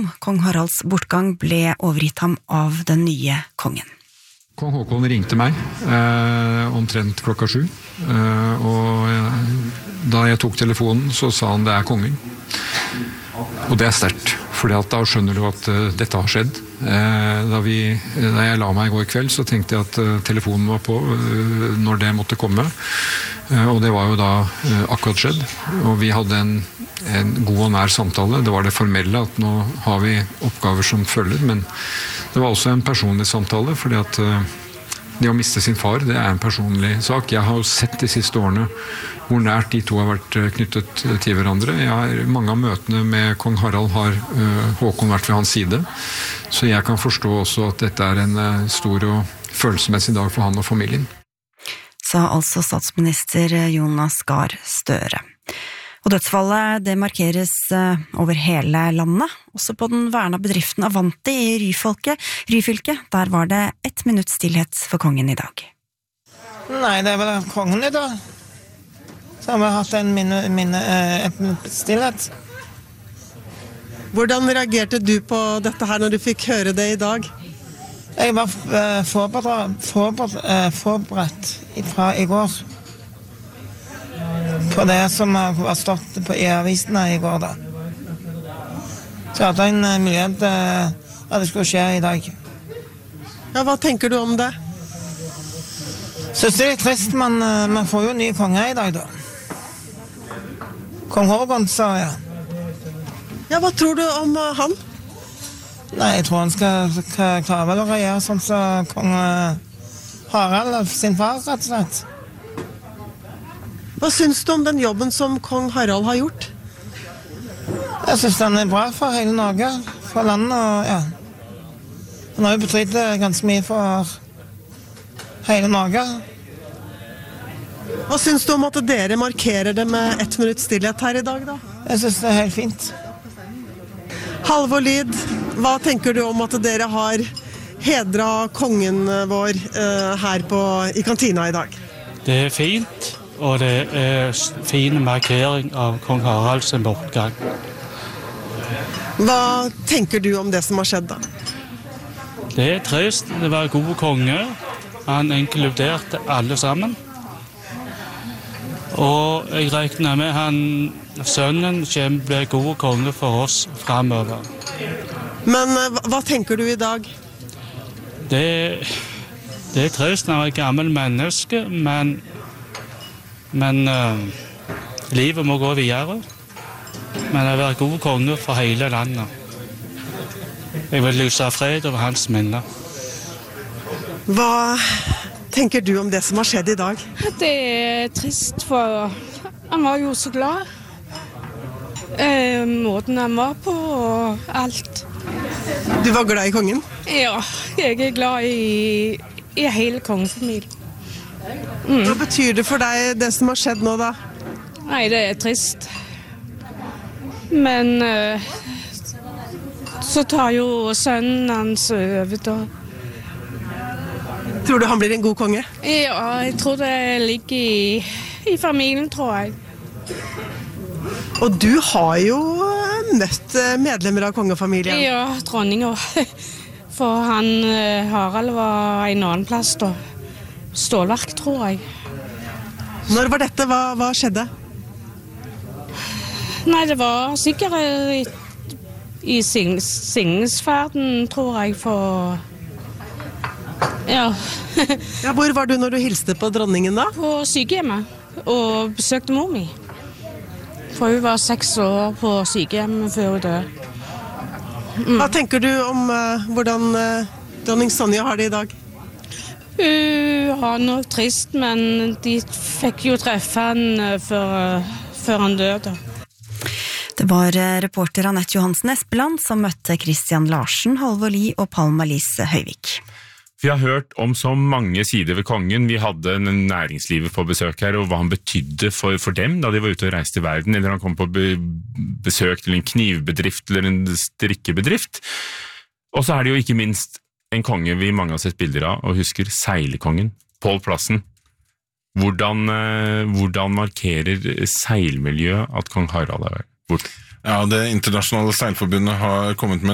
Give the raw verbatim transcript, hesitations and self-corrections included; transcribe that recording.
kong Haralds bortgang ble overgitt ham av den nye kongen. Kong Håkon ringte meg eh, omtrent klokka sju, eh, og eh, da jeg tok telefonen så sa han det er kongen. Og det er sterkt, for da skjønner du at uh, dette har skjedd. Eh, da, vi, da jeg la meg i går kveld, så tenkte jeg at uh, telefonen var på uh, når det måtte komme. Uh, og det var jo da uh, akkurat skjedd. Og vi hadde en, en god og nær samtale. Det var det formelle at nå har vi oppgaver som følger, men det var også en personlig samtale, fordi at uh, det å miste sin far, det er en personlig sak. Jeg har jo sett de siste årene hvor nært de to har vært knyttet til hverandre. Jeg har, mange av møtene med kong Harald har uh, Håkon vært ved hans side, så jeg kan forstå også at dette er en uh, stor og følelsesmessig dag for han og familien. Sa altså statsminister Jonas Gahr Støre. Og dødsfallet det markeres uh, over hele landet, også på den verna bedriften Avanti i Ryfylke. Ryfylke, der var det ett minutt stillhet for kongen i dag. Nei, det er vel kongen i dag. Så har vi hatt en minne, minne, et minutt stillhet. Hvordan reagerte du på dette her når du fikk høre det i dag? Jeg var uh, forberedt, forberedt, uh, forberedt fra i går. På det som har stått på i avisene i går da. Så jeg hadde en uh, mulighet uh, at det skulle skje i dag. Ja, hva tenker du om det? Så det er litt trist, men uh, man får jo ny konge i dag da. Kong Håkon, sa jeg. Ja, hva tror du om uh, han? Nei, jeg tror han skal, skal klare vel å regjere sånn som kong uh, Harald sin far, rett og slett. Hva syns du om den jobben som kong Harald har gjort? Jeg synes den er bra for hele Norge, for landet, og ja. Han har jo betydd ganske mye for hele Norge. Hva syns du om at dere markerer det med ett minutt stillhet her i dag, da? Jeg synes det er helt fint. Halvor Lid, hva tenker du om at dere har hedret kongen vår uh, her på, i kantina i dag? Det er fint, og det er fin markering av kong Haralds bortgang. Hva tenker du om det som har skjedd da? Det er trist, det var god konge. Han inkluderte alle sammen. Og jeg regner med han, sønnen kommer bli god konge for oss fremover. Men hva, hva tenker du i dag? Det, det er trist når jeg er gammel menneske, men, men uh, livet må gå videre. Men jeg vil være god konge for hele landet. Jeg vil lyse fred over hans minne. Hva tenker du om det som har skjedd i dag? Det er trist, for han var jo så glad. Eh, måten han var på og alt. Du var glad i kongen? Ja, jeg er glad i, i hele kongefamilien. Mm. Hva betyr det for deg, det som har skjedd nå da? Nei, det er trist. Men eh, så tar jo sønnen hans over da. Tror du han blir en god konge? Ja, jeg tror det ligger i, i familien, tror jeg. Og du har jo møtt medlemmer av kongefamilien. Ja, dronninga. For han, Harald, var en annen plass da. Stålverk, tror jeg. Når var dette? Hva, hva skjedde? Nei, det var sikkert i, i signingsferden, tror jeg, for... Ja. Ja, hvor var du når du hilste på dronningen da? På sykehjemmet, og besøkte mor mi. For hun var seks år på sykehjemmet før hun døde. Mm. Hva tenker du om uh, hvordan uh, dronning Sonja har det i dag? Hun har noe trist, men de fikk jo treffe han uh, før, uh, før han døde. Det var reporter Annette Johansen Espeland som møtte Christian Larsen, Halvor Lie og Palma Lise Høyvik. Vi har hørt om så mange sider ved kongen. Vi hadde næringslivet på besøk her, og hva han betydde for, for dem da de var ute og reiste i verden, eller han kom på be, besøk til en knivbedrift eller en strikkebedrift. Og så er det jo ikke minst en konge vi mange har sett bilder av, og husker seilekongen, Pål Plassen. Hvordan, hvordan markerer seilmiljøet at kong Harald er borte? Ja, det internasjonale seilforbundet har kommet med